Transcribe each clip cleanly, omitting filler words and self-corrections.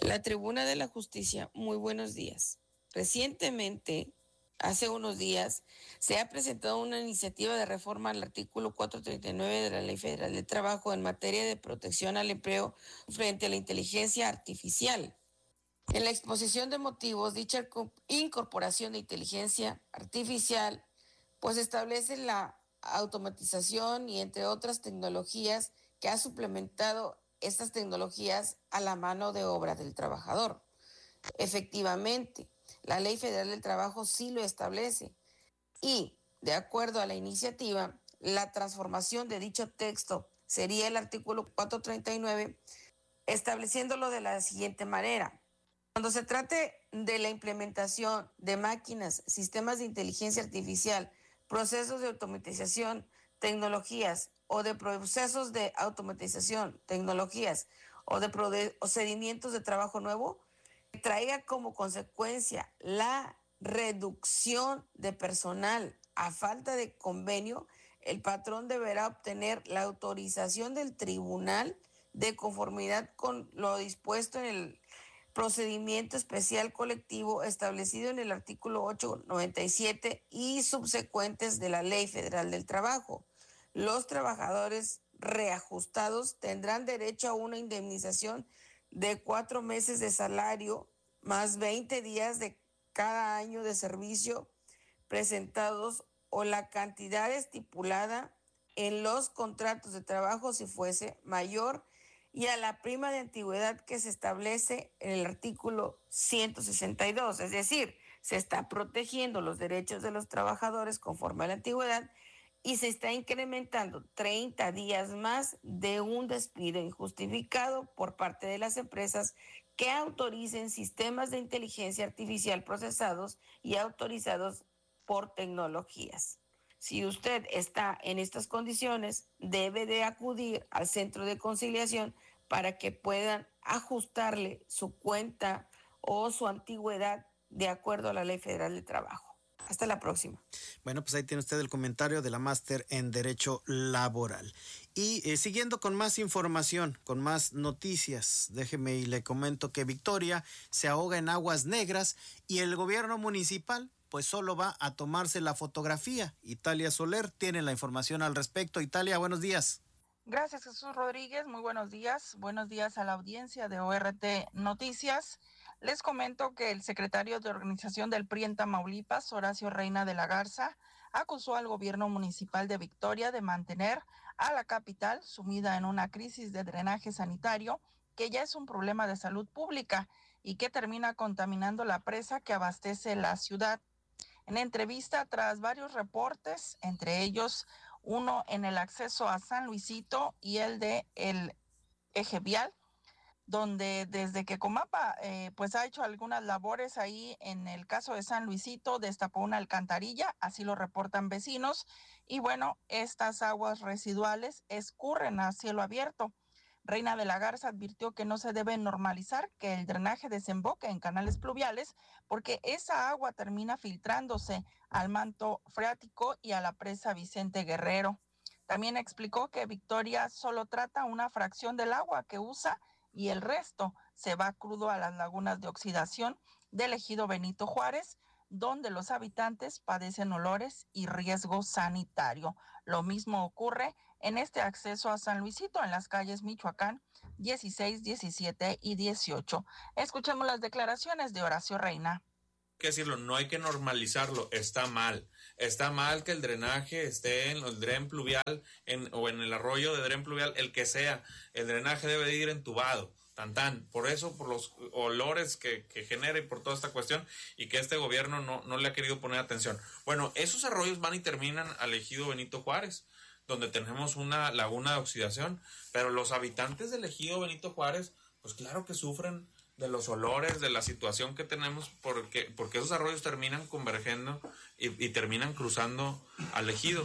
La Tribuna de la Justicia, muy buenos días. Recientemente, hace unos días, se ha presentado una iniciativa de reforma al artículo 439 de la Ley Federal del Trabajo en materia de protección al empleo frente a la inteligencia artificial. En la exposición de motivos, dicha incorporación de inteligencia artificial, pues establece la automatización y entre otras tecnologías que ha suplementado estas tecnologías a la mano de obra del trabajador. Efectivamente, la Ley Federal del Trabajo sí lo establece y, de acuerdo a la iniciativa, la transformación de dicho texto sería el artículo 439, estableciéndolo de la siguiente manera. Cuando se trate de la implementación de máquinas, sistemas de inteligencia artificial, procesos de automatización, tecnologías o de procesos de automatización, tecnologías o de procedimientos de trabajo nuevo, traiga como consecuencia la reducción de personal a falta de convenio, el patrón deberá obtener la autorización del tribunal de conformidad con lo dispuesto en el procedimiento especial colectivo establecido en el artículo 897 y subsecuentes de la Ley Federal del Trabajo. Los trabajadores reajustados tendrán derecho a una indemnización de 4 meses de salario más 20 días de cada año de servicio presentados o la cantidad estipulada en los contratos de trabajo si fuese mayor y a la prima de antigüedad que se establece en el artículo 162. Es decir, se está protegiendo los derechos de los trabajadores conforme a la antigüedad y se está incrementando 30 días más de un despido injustificado por parte de las empresas que autoricen sistemas de inteligencia artificial procesados y autorizados por tecnologías. Si usted está en estas condiciones, debe de acudir al centro de conciliación para que puedan ajustarle su cuenta o su antigüedad de acuerdo a la Ley Federal del Trabajo. Hasta la próxima. Bueno, pues ahí tiene usted el comentario de la máster en Derecho Laboral. Y siguiendo con más información, con más noticias, déjeme y le comento que Victoria se ahoga en aguas negras y el gobierno municipal pues solo va a tomarse la fotografía. Italia Soler tiene la información al respecto. Italia, buenos días. Gracias, Jesús Rodríguez. Muy buenos días. Buenos días a la audiencia de ORT Noticias. Les comento que el secretario de organización del PRI en Tamaulipas, Horacio Reina de la Garza, acusó al gobierno municipal de Victoria de mantener a la capital sumida en una crisis de drenaje sanitario que ya es un problema de salud pública y que termina contaminando la presa que abastece la ciudad. En entrevista tras varios reportes, entre ellos uno en el acceso a San Luisito y el de el eje vial, donde desde que Comapa pues ha hecho algunas labores ahí en el caso de San Luisito, destapó una alcantarilla, así lo reportan vecinos, y bueno, estas aguas residuales escurren a cielo abierto. Reina de la Garza advirtió que no se debe normalizar que el drenaje desemboque en canales pluviales porque esa agua termina filtrándose al manto freático y a la presa Vicente Guerrero. También explicó que Victoria solo trata una fracción del agua que usa y el resto se va crudo a las lagunas de oxidación del ejido Benito Juárez, donde los habitantes padecen olores y riesgo sanitario. Lo mismo ocurre en este acceso a San Luisito, en las calles Michoacán 16, 17 y 18. Escuchemos las declaraciones de Horacio Reina. Que decirlo, no hay que normalizarlo, está mal que el drenaje esté en el dren pluvial o en el arroyo de dren pluvial, el que sea, el drenaje debe de ir entubado, por eso, por los olores que genera y por toda esta cuestión, y que este gobierno no le ha querido poner atención. Bueno, esos arroyos van y terminan al ejido Benito Juárez, donde tenemos una laguna de oxidación, pero los habitantes del ejido Benito Juárez, pues claro que sufren de los olores, de la situación que tenemos, porque esos arroyos terminan convergiendo y terminan cruzando al ejido.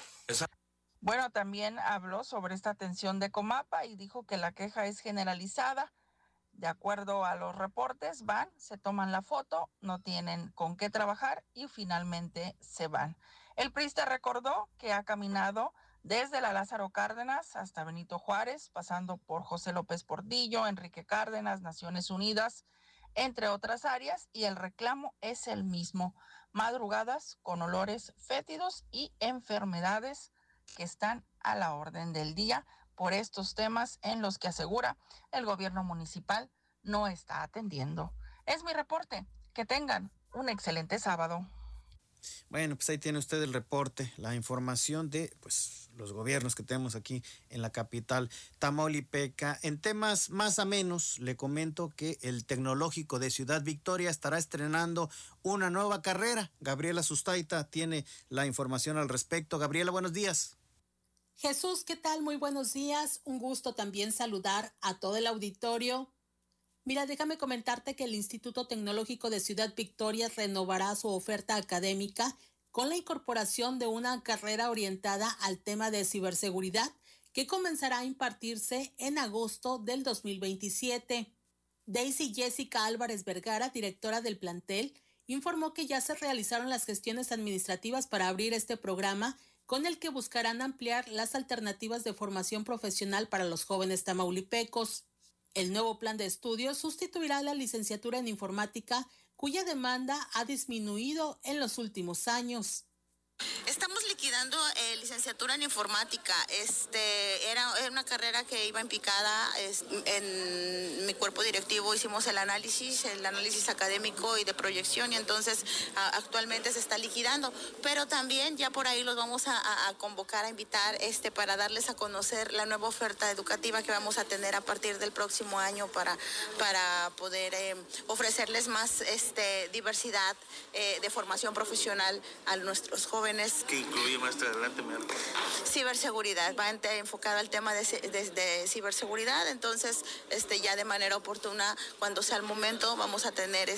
Bueno, también habló sobre esta atención de Comapa y dijo que la queja es generalizada. De acuerdo a los reportes, van, se toman la foto, no tienen con qué trabajar y finalmente se van. El priista recordó que ha caminado desde la Lázaro Cárdenas hasta Benito Juárez, pasando por José López Portillo, Enrique Cárdenas, Naciones Unidas, entre otras áreas, y el reclamo es el mismo: madrugadas con olores fétidos y enfermedades que están a la orden del día por estos temas en los que asegura el gobierno municipal no está atendiendo. Es mi reporte. Que tengan un excelente sábado. Bueno, pues ahí tiene usted el reporte, la información de los gobiernos que tenemos aquí en la capital tamaulipeca. En temas más amenos, le comento que el Tecnológico de Ciudad Victoria estará estrenando una nueva carrera. Gabriela Sustaita tiene la información al respecto. Gabriela, buenos días. Jesús, ¿qué tal? Muy buenos días. Un gusto también saludar a todo el auditorio. Mira, déjame comentarte que el Instituto Tecnológico de Ciudad Victoria renovará su oferta académica con la incorporación de una carrera orientada al tema de ciberseguridad que comenzará a impartirse en agosto del 2027. Daisy Jessica Álvarez Vergara, directora del plantel, informó que ya se realizaron las gestiones administrativas para abrir este programa, con el que buscarán ampliar las alternativas de formación profesional para los jóvenes tamaulipecos. El nuevo plan de estudios sustituirá a la licenciatura en informática, cuya demanda ha disminuido en los últimos años. Estamos liquidando licenciatura en informática. Era una carrera que iba en picada. En mi cuerpo directivo hicimos el análisis académico y de proyección, y entonces actualmente se está liquidando. Pero también ya por ahí los vamos a convocar, a invitar para darles a conocer la nueva oferta educativa que vamos a tener a partir del próximo año para poder ofrecerles más diversidad de formación profesional a nuestros jóvenes. ¿Qué incluye más adelante? Ciberseguridad, va enfocada al tema de ciberseguridad. Entonces ya de manera oportuna, cuando sea el momento, vamos a tener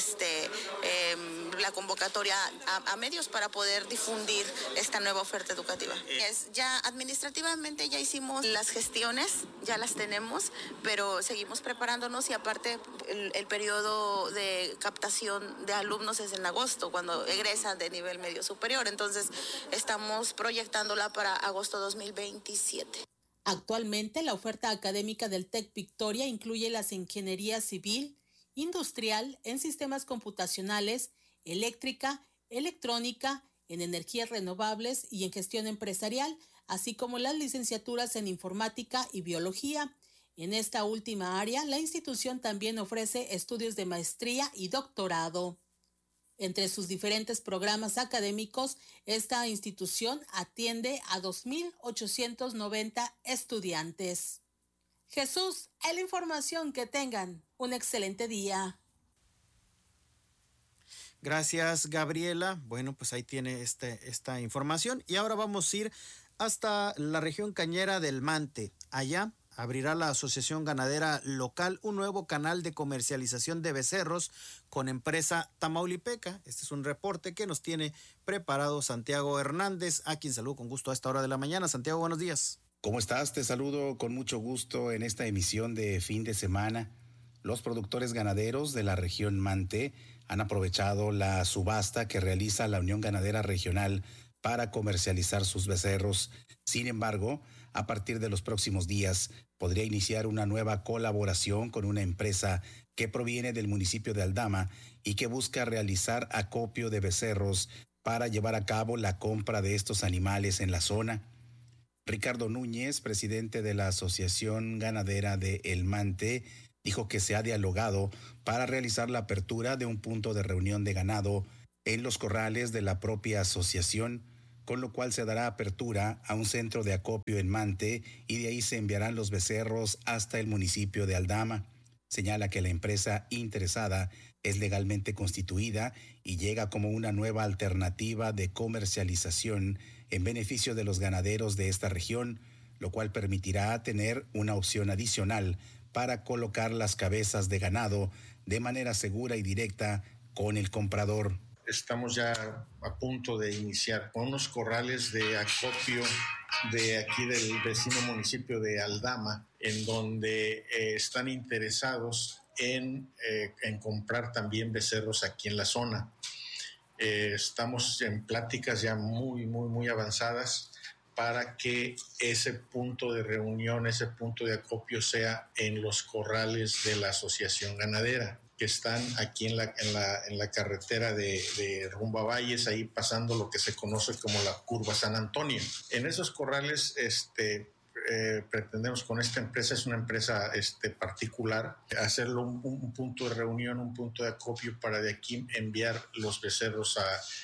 la convocatoria a medios para poder difundir esta nueva oferta educativa. Ya administrativamente ya hicimos las gestiones, ya las tenemos, pero seguimos preparándonos, y aparte el periodo de captación de alumnos es en agosto, cuando egresan de nivel medio superior. Entonces estamos proyectándola para agosto 2027. Actualmente la oferta académica del TEC Victoria incluye las ingenierías civil, industrial, en sistemas computacionales, eléctrica, electrónica, en energías renovables y en gestión empresarial, así como las licenciaturas en informática y biología. En esta última área, la institución también ofrece estudios de maestría y doctorado. Entre sus diferentes programas académicos, esta institución atiende a 2,890 estudiantes. Jesús, es la información. Que tengan un excelente día. Gracias, Gabriela. Bueno, pues ahí tiene esta información. Y ahora vamos a ir hasta la región cañera del Mante. Allá abrirá la Asociación Ganadera Local un nuevo canal de comercialización de becerros con empresa tamaulipeca. Este es un reporte que nos tiene preparado Santiago Hernández, a quien saludo con gusto a esta hora de la mañana. Santiago, buenos días. ¿Cómo estás? Te saludo con mucho gusto en esta emisión de fin de semana. Los productores ganaderos de la región Mante han aprovechado la subasta que realiza la Unión Ganadera Regional para comercializar sus becerros. Sin embargo, a partir de los próximos días, podría iniciar una nueva colaboración con una empresa que proviene del municipio de Aldama y que busca realizar acopio de becerros para llevar a cabo la compra de estos animales en la zona. Ricardo Núñez, presidente de la Asociación Ganadera de El Mante, dijo que se ha dialogado para realizar la apertura de un punto de reunión de ganado en los corrales de la propia asociación, con lo cual se dará apertura a un centro de acopio en Mante y de ahí se enviarán los becerros hasta el municipio de Aldama. Señala que la empresa interesada es legalmente constituida y llega como una nueva alternativa de comercialización en beneficio de los ganaderos de esta región, lo cual permitirá tener una opción adicional para colocar las cabezas de ganado de manera segura y directa con el comprador. Estamos ya a punto de iniciar con unos corrales de acopio de aquí del vecino municipio de Aldama, en donde están interesados en comprar también becerros aquí en la zona. Estamos en pláticas ya muy avanzadas para que ese punto de reunión, ese punto de acopio sea en los corrales de la Asociación Ganadera, que están aquí en la carretera de rumbo a Valles, ahí pasando lo que se conoce como la curva San Antonio. En esos corrales pretendemos con esta empresa, es una empresa particular, hacerlo un punto de reunión, un punto de acopio para de aquí enviar los becerros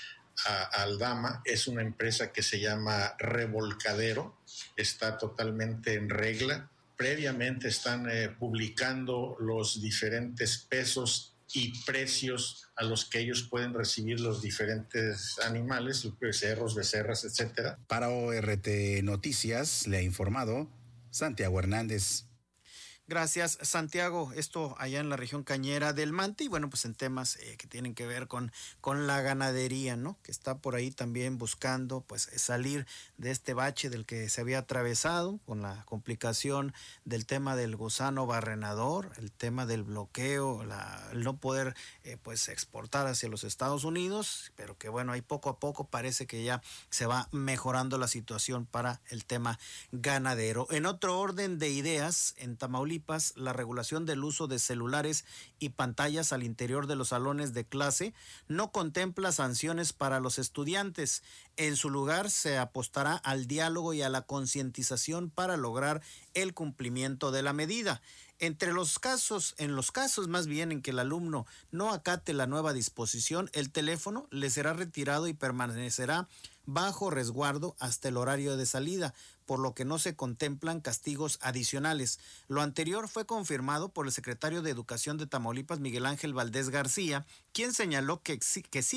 a Aldama. Es una empresa que se llama Revolcadero, está totalmente en regla. Previamente están publicando los diferentes pesos y precios a los que ellos pueden recibir los diferentes animales, becerros, becerras, etcétera. Para ORT Noticias le ha informado Santiago Hernández. Gracias, Santiago. Esto allá en la región cañera del Mante y bueno, pues en temas que tienen que ver con la ganadería, ¿no? Que está por ahí también buscando pues salir de este bache del que se había atravesado con la complicación del tema del gusano barrenador, el tema del bloqueo, el no poder pues exportar hacia los Estados Unidos, pero que bueno, ahí poco a poco parece que ya se va mejorando la situación para el tema ganadero. En otro orden de ideas, en Tamaulipas, la regulación del uso de celulares y pantallas al interior de los salones de clase no contempla sanciones para los estudiantes. En su lugar se apostará al diálogo y a la concientización para lograr el cumplimiento de la medida. En los casos más bien en que el alumno no acate la nueva disposición, el teléfono le será retirado y permanecerá bajo resguardo hasta el horario de salida, por lo que no se contemplan castigos adicionales. Lo anterior fue confirmado por el secretario de Educación de Tamaulipas, Miguel Ángel Valdés García, quien señaló que si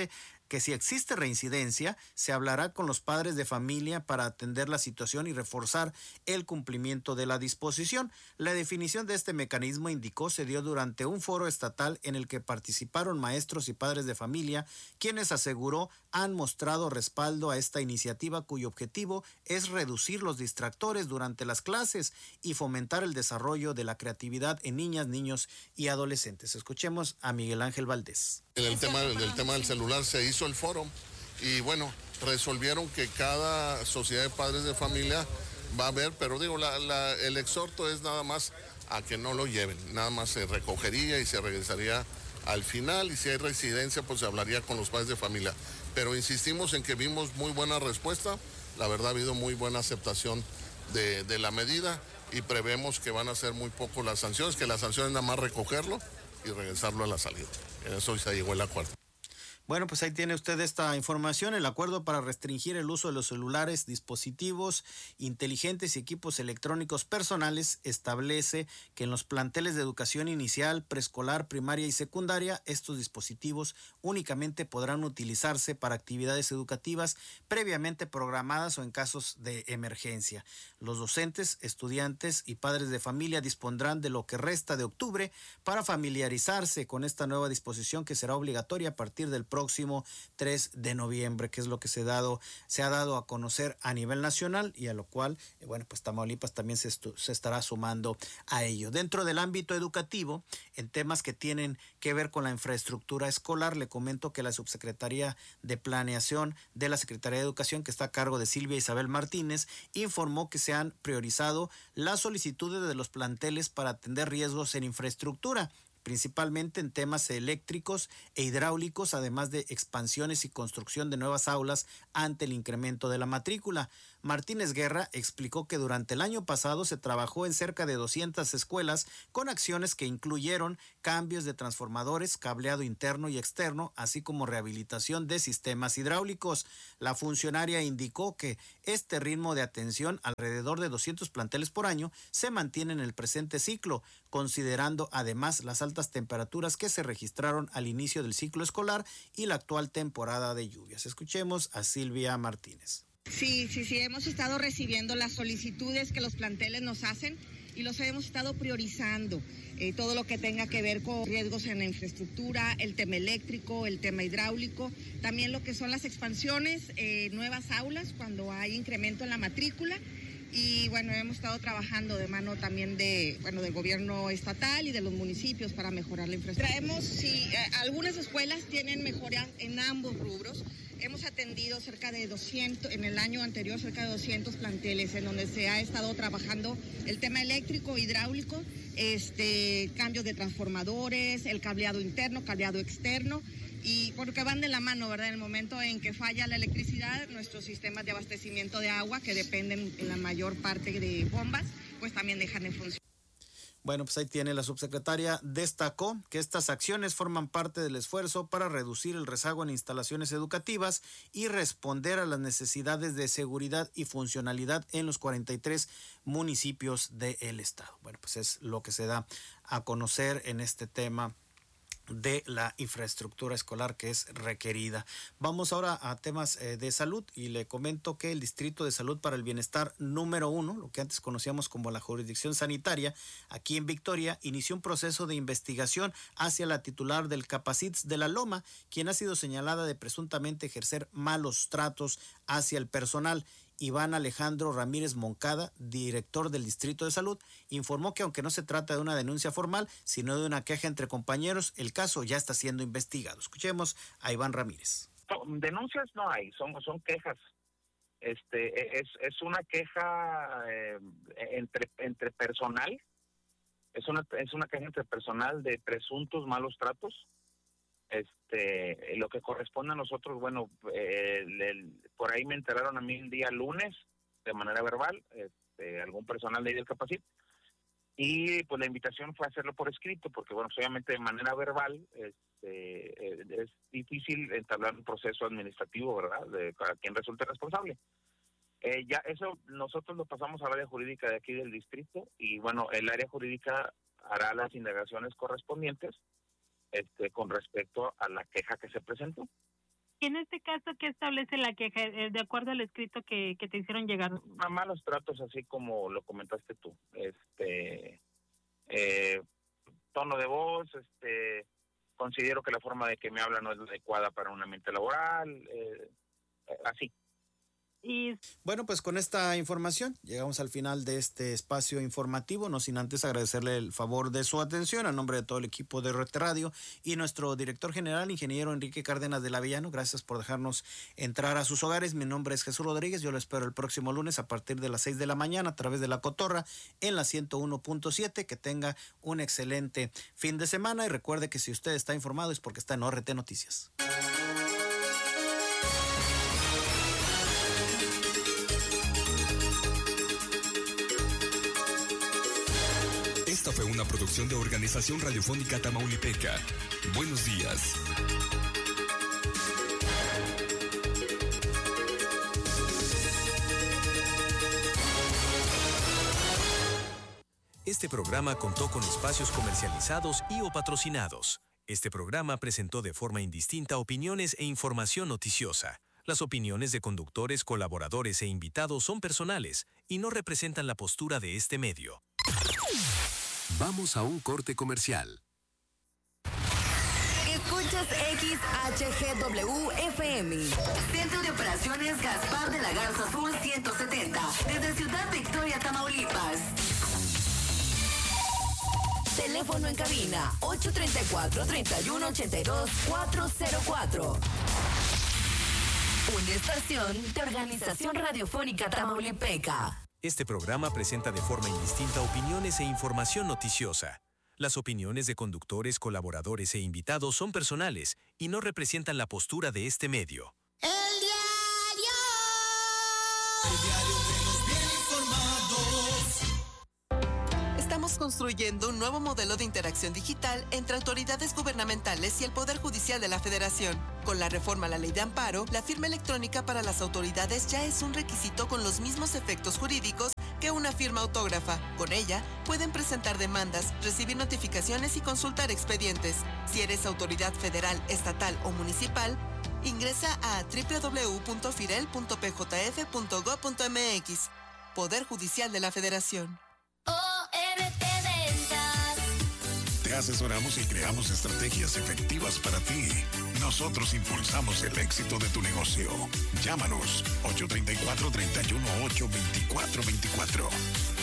existe reincidencia, se hablará con los padres de familia para atender la situación y reforzar el cumplimiento de la disposición. La definición de este mecanismo, indicó, se dio durante un foro estatal en el que participaron maestros y padres de familia, quienes aseguró han mostrado respaldo a esta iniciativa cuyo objetivo es reducir los distractores durante las clases y fomentar el desarrollo de la creatividad en niñas, niños y adolescentes. Escuchemos a Miguel Ángel Valdés. En el tema del celular se hizo el foro y bueno, resolvieron que cada sociedad de padres de familia va a ver, pero digo, el exhorto es nada más a que no lo lleven, nada más se recogería y se regresaría al final y si hay reincidencia pues se hablaría con los padres de familia. Pero insistimos en que vimos muy buena respuesta, la verdad ha habido muy buena aceptación de la medida y prevemos que van a ser muy poco las sanciones, que las sanciones nada más recogerlo y regresarlo a la salida. En eso se llegó el acuerdo. Bueno, pues ahí tiene usted esta información. El acuerdo para restringir el uso de los celulares, dispositivos inteligentes y equipos electrónicos personales establece que en los planteles de educación inicial, preescolar, primaria y secundaria, estos dispositivos únicamente podrán utilizarse para actividades educativas previamente programadas o en casos de emergencia. Los docentes, estudiantes y padres de familia dispondrán de lo que resta de octubre para familiarizarse con esta nueva disposición que será obligatoria a partir del próximo 3 de noviembre, que es lo que se ha dado a conocer a nivel nacional y a lo cual, bueno, pues Tamaulipas también se estará sumando a ello. Dentro del ámbito educativo, en temas que tienen que ver con la infraestructura escolar, le comento que la Subsecretaría de Planeación de la Secretaría de Educación, que está a cargo de Silvia Isabel Martínez, informó que se han priorizado las solicitudes de los planteles para atender riesgos en infraestructura, principalmente en temas eléctricos e hidráulicos, además de expansiones y construcción de nuevas aulas ante el incremento de la matrícula. Martínez Guerra explicó que durante el año pasado se trabajó en cerca de 200 escuelas con acciones que incluyeron cambios de transformadores, cableado interno y externo, así como rehabilitación de sistemas hidráulicos. La funcionaria indicó que este ritmo de atención, alrededor de 200 planteles por año, se mantiene en el presente ciclo, considerando además las altas temperaturas que se registraron al inicio del ciclo escolar y la actual temporada de lluvias. Escuchemos a Silvia Martínez. Sí, hemos estado recibiendo las solicitudes que los planteles nos hacen y los hemos estado priorizando. Todo lo que tenga que ver con riesgos en la infraestructura, el tema eléctrico, el tema hidráulico, también lo que son las expansiones, nuevas aulas cuando hay incremento en la matrícula. Y bueno, hemos estado trabajando de mano también del gobierno estatal y de los municipios para mejorar la infraestructura. Algunas escuelas tienen mejoría en ambos rubros. hemos atendido cerca de 200, en el año anterior cerca de 200 planteles en donde se ha estado trabajando el tema eléctrico, hidráulico, cambios de transformadores, el cableado interno, cableado externo, y porque van de la mano, ¿verdad? En el momento en que falla la electricidad, nuestros sistemas de abastecimiento de agua, que dependen en la mayor parte de bombas, pues también dejan de funcionar. Bueno, pues ahí tiene la subsecretaria. Destacó que estas acciones forman parte del esfuerzo para reducir el rezago en instalaciones educativas y responder a las necesidades de seguridad y funcionalidad en los 43 municipios del estado. Bueno, pues es lo que se da a conocer en este tema de la infraestructura escolar que es requerida. Vamos ahora a temas de salud y le comento que el Distrito de Salud para el Bienestar número 1, lo que antes conocíamos como la jurisdicción sanitaria, aquí en Victoria, inició un proceso de investigación hacia la titular del Capacits de La Loma, quien ha sido señalada de presuntamente ejercer malos tratos hacia el personal. Iván Alejandro Ramírez Moncada, director del Distrito de Salud, informó que aunque no se trata de una denuncia formal, sino de una queja entre compañeros, el caso ya está siendo investigado. Escuchemos a Iván Ramírez. No, denuncias no hay, son quejas. Es una queja entre personal, es una queja entre personal de presuntos malos tratos. Lo que corresponde a nosotros, bueno, por ahí me enteraron a mí el día lunes de manera verbal, algún personal de ahí del Capacit, y pues la invitación fue a hacerlo por escrito, porque bueno, obviamente de manera verbal es difícil entablar un proceso administrativo, ¿verdad?, de a quien resulte responsable. Ya eso nosotros lo pasamos al área jurídica de aquí del distrito, y bueno, el área jurídica hará las indagaciones correspondientes con respecto a la queja que se presentó. En este caso, ¿qué establece la queja de acuerdo al escrito que te hicieron llegar? Malos tratos, así como lo comentaste tú. Tono de voz, considero que la forma de que me habla no es la adecuada para un ambiente laboral, así. Y bueno, pues con esta información llegamos al final de este espacio informativo, no sin antes agradecerle el favor de su atención a nombre de todo el equipo de RT Radio y nuestro director general, ingeniero Enrique Cárdenas de Lavellano. Gracias por dejarnos entrar a sus hogares. Mi nombre es Jesús Rodríguez, yo lo espero el próximo lunes a partir de las 6 de la mañana a través de La Cotorra en la 101.7. Que tenga un excelente fin de semana y recuerde que si usted está informado es porque está en ORT Noticias. Esta fue una producción de Organización Radiofónica Tamaulipeca. Buenos días. Este programa contó con espacios comercializados y o patrocinados. Este programa presentó de forma indistinta opiniones e información noticiosa. Las opiniones de conductores, colaboradores e invitados son personales y no representan la postura de este medio. Vamos a un corte comercial. Escuchas XHGW-FM. Centro de Operaciones Gaspar de la Garza Azul 170. Desde Ciudad Victoria, Tamaulipas. Teléfono en cabina 834-3182-404. Una estación de Organización Radiofónica Tamaulipeca. Este programa presenta de forma indistinta opiniones e información noticiosa. Las opiniones de conductores, colaboradores e invitados son personales y no representan la postura de este medio. El diario de los bien informados. Estamos construyendo un nuevo modelo de interacción digital entre autoridades gubernamentales y el Poder Judicial de la Federación. Con la reforma a la Ley de Amparo, la firma electrónica para las autoridades ya es un requisito con los mismos efectos jurídicos que una firma autógrafa. Con ella, pueden presentar demandas, recibir notificaciones y consultar expedientes. Si eres autoridad federal, estatal o municipal, ingresa a www.firel.pjf.gov.mx. Poder Judicial de la Federación. ORT Ventas. Te asesoramos y creamos estrategias efectivas para ti. Nosotros impulsamos el éxito de tu negocio. Llámanos 834-318-2424.